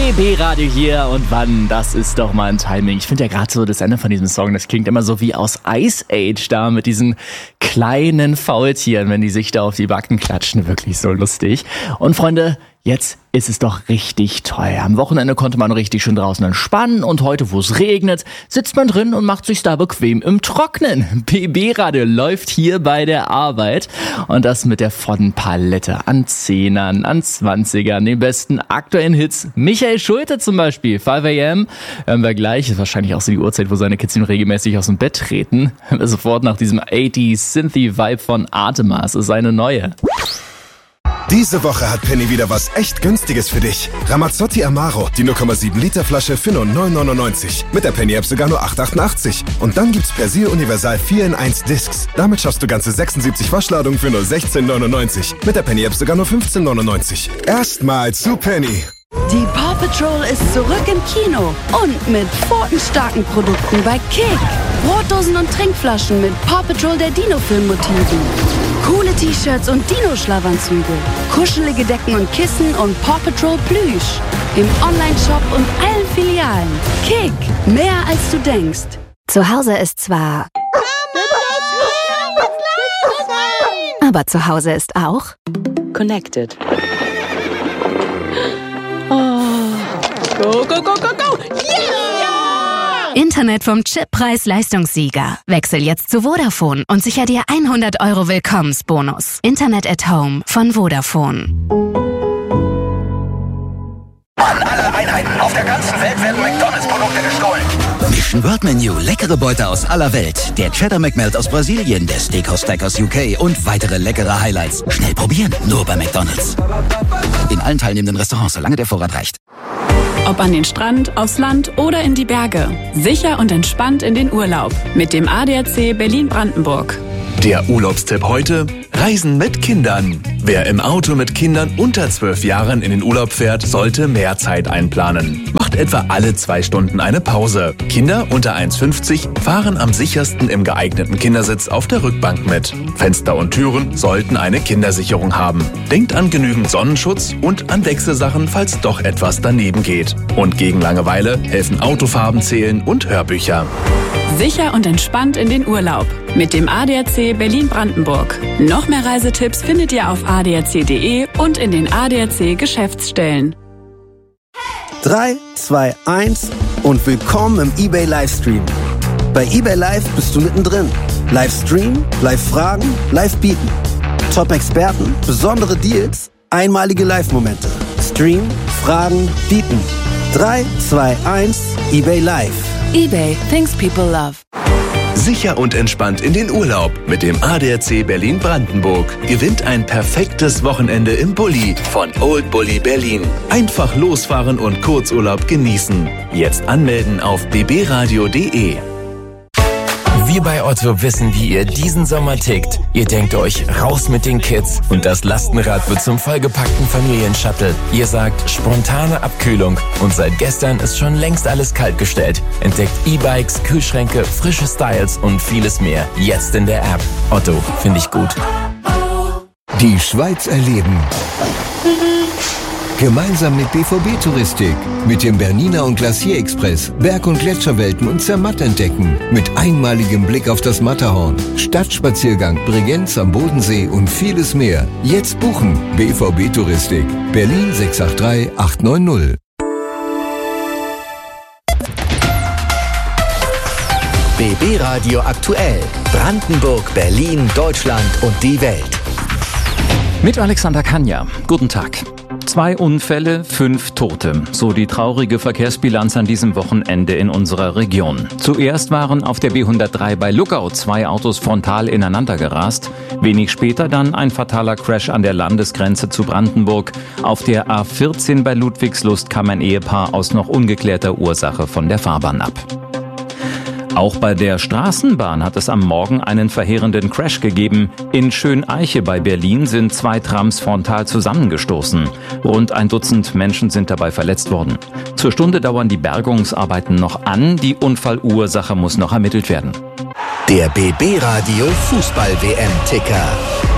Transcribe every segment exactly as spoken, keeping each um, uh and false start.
B B-Radio hier und wann, das ist doch mal ein Timing. Ich finde ja gerade so das Ende von diesem Song, das klingt immer so wie aus Ice Age da mit diesen kleinen Faultieren, wenn die sich da auf die Backen klatschen. Wirklich so lustig. Und Freunde, jetzt ist es doch richtig toll. Am Wochenende konnte man richtig schön draußen entspannen und heute, wo es regnet, sitzt man drin und macht sich's da bequem im Trocknen. B B-Radio läuft hier bei der Arbeit und das mit der vollen Palette an Zehnern, an Zwanzigern, den besten aktuellen Hits. Michael Schulte zum Beispiel, five a m hören wir gleich. Ist wahrscheinlich auch so die Uhrzeit, wo seine Kids ihm regelmäßig aus dem Bett treten. Sofort nach diesem achtziger Synthy-Vibe von Artemas ist eine neue. Diese Woche hat Penny wieder was echt Günstiges für dich. Ramazzotti Amaro, die null Komma sieben Liter Flasche für nur neun neunundneunzig. Mit der Penny-App sogar nur acht achtundachtzig. Und dann gibt's Persil Universal vier in eins Discs. Damit schaffst du ganze sechsundsiebzig Waschladungen für nur sechzehn neunundneunzig. Mit der Penny-App sogar nur fünfzehn neunundneunzig. Erstmal zu Penny. Die Paw Patrol ist zurück im Kino und mit pfotenstarken Produkten bei Kick. Brotdosen und Trinkflaschen mit Paw Patrol der Dino-Film-Motiven. Coole T-Shirts und Dino-Schlafanzüge. Kuschelige Decken und Kissen und Paw Patrol Plüsch. Im Online-Shop und allen Filialen. Kick, mehr als du denkst. Zu Hause ist zwar... Aber zu Hause ist auch... Connected. Oh. Go, go, go, go, go! Yeah! Internet vom Chip Preis-Leistungssieger. Wechsel jetzt zu Vodafone und sicher dir hundert Euro Willkommensbonus. Internet at Home von Vodafone. An alle Einheiten auf der ganzen Welt werden McDonalds-Produkte gestohlen. Mission World Menu, leckere Beute aus aller Welt. Der Cheddar McMelt aus Brasilien, der Steakhouse Stack aus U K und weitere leckere Highlights. Schnell probieren, nur bei McDonalds. In allen teilnehmenden Restaurants, solange der Vorrat reicht. Ob an den Strand, aufs Land oder in die Berge. Sicher und entspannt in den Urlaub. Mit dem A D A C Berlin-Brandenburg. Der Urlaubstipp heute: Reisen mit Kindern. Wer im Auto mit Kindern unter zwölf Jahren in den Urlaub fährt, sollte mehr Zeit einplanen. Macht etwa alle zwei Stunden eine Pause. Kinder unter eins Komma fünfzig fahren am sichersten im geeigneten Kindersitz auf der Rückbank mit. Fenster und Türen sollten eine Kindersicherung haben. Denkt an genügend Sonnenschutz und an Wechselsachen, falls doch etwas daneben geht. Und gegen Langeweile helfen Autofarben zählen und Hörbücher. Sicher und entspannt in den Urlaub. Mit dem A D A C Berlin-Brandenburg. Noch mehr Reisetipps findet ihr auf a d a c punkt d e und in den A D A C Geschäftsstellen. drei, zwei, eins und willkommen im eBay Livestream. Bei eBay Live bist du mittendrin. Livestream, Live-Fragen, Live-Bieten. Top-Experten, besondere Deals, einmalige Live-Momente. Stream, Fragen, Bieten. drei, zwei, eins, eBay Live. eBay, things people love. Sicher und entspannt in den Urlaub mit dem A D A C Berlin-Brandenburg. Gewinnt ein perfektes Wochenende im Bulli von Old Bulli Berlin. Einfach losfahren und Kurzurlaub genießen. Jetzt anmelden auf b b radio punkt d e. Wir bei Otto wissen, wie ihr diesen Sommer tickt. Ihr denkt euch, raus mit den Kids und das Lastenrad wird zum vollgepackten Familienshuttle. Ihr sagt, spontane Abkühlung und seit gestern ist schon längst alles kaltgestellt. Entdeckt E-Bikes, Kühlschränke, frische Styles und vieles mehr. Jetzt in der App. Otto, finde ich gut. Die Schweiz erleben. Gemeinsam mit B V B-Touristik, mit dem Bernina und Glacier Express, Berg- und Gletscherwelten und Zermatt entdecken, mit einmaligem Blick auf das Matterhorn, Stadtspaziergang, Bregenz am Bodensee und vieles mehr. Jetzt buchen. B V B-Touristik, Berlin sechs acht drei acht neun null. B B-Radio aktuell. Brandenburg, Berlin, Deutschland und die Welt. Mit Alexander Kanja. Guten Tag. Zwei Unfälle, fünf Tote. So die traurige Verkehrsbilanz an diesem Wochenende in unserer Region. Zuerst waren auf der B hundertdrei bei Luckau zwei Autos frontal ineinander gerast. Wenig später dann ein fataler Crash an der Landesgrenze zu Brandenburg. Auf der A vierzehn bei Ludwigslust kam ein Ehepaar aus noch ungeklärter Ursache von der Fahrbahn ab. Auch bei der Straßenbahn hat es am Morgen einen verheerenden Crash gegeben. In Schöneiche bei Berlin sind zwei Trams frontal zusammengestoßen. Rund ein Dutzend Menschen sind dabei verletzt worden. Zur Stunde dauern die Bergungsarbeiten noch an. Die Unfallursache muss noch ermittelt werden. Der B B-Radio Fußball-W M-Ticker.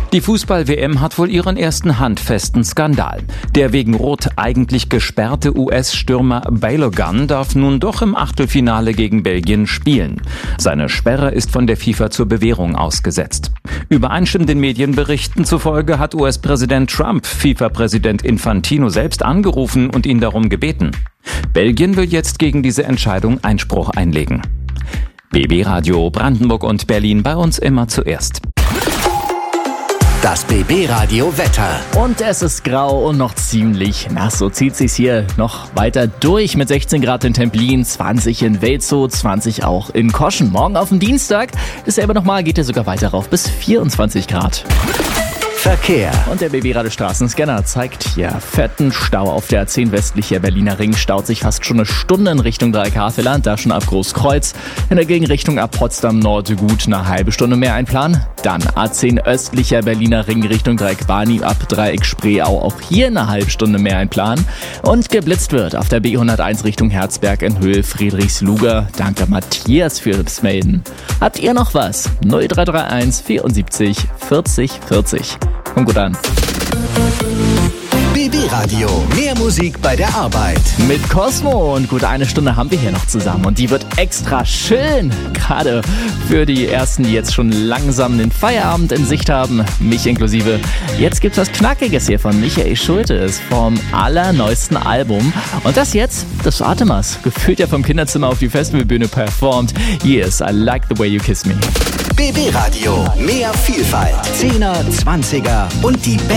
Die Fußball-W M hat wohl ihren ersten handfesten Skandal. Der wegen Rot eigentlich gesperrte U S-Stürmer Balogun darf nun doch im Achtelfinale gegen Belgien spielen. Seine Sperre ist von der FIFA zur Bewährung ausgesetzt. Übereinstimmenden Medienberichten zufolge hat U S-Präsident Trump FIFA-Präsident Infantino selbst angerufen und ihn darum gebeten. Belgien will jetzt gegen diese Entscheidung Einspruch einlegen. B B Radio Brandenburg und Berlin, bei uns immer zuerst. Das B B-Radio Wetter. Und es ist grau und noch ziemlich nass. So zieht sich's hier noch weiter durch mit sechzehn Grad in Templin, zwanzig in Welzow, zwanzig auch in Koschen. Morgen auf den Dienstag, dasselbe nochmal, geht er sogar weiter rauf bis vierundzwanzig Grad. Verkehr. Und der B B-Radio Straßenscanner zeigt hier fetten Stau auf der A zehn westlicher Berliner Ring. Staut sich fast schon eine Stunde in Richtung Dreikarfeland, da schon ab Großkreuz. In der Gegenrichtung ab Potsdam Nord gut eine halbe Stunde mehr einplanen. Dann A zehn östlicher Berliner Ring Richtung Dreieck-Barni ab Dreieck Spreeau. Auch hier eine halbe Stunde mehr einplanen. Und geblitzt wird auf der B hunderteins Richtung Herzberg in Höhe Friedrichsluger. Danke Matthias fürs Melden. Habt ihr noch was? null drei drei eins vierundsiebzig vierzig vierzig. Kommt gut an. B B-Radio, mehr Musik bei der Arbeit. Mit Cosmo und gut eine Stunde haben wir hier noch zusammen und die wird extra schön. Gerade für die Ersten, die jetzt schon langsam den Feierabend in Sicht haben, mich inklusive. Jetzt gibt's was Knackiges hier von Michael Schultes vom allerneuesten Album. Und das jetzt, das Artemas, gefühlt ja vom Kinderzimmer auf die Festivalbühne performt. Hier ist I Like the Way You Kiss Me. B B-Radio, mehr Vielfalt. Zehner, Zwanziger und die besten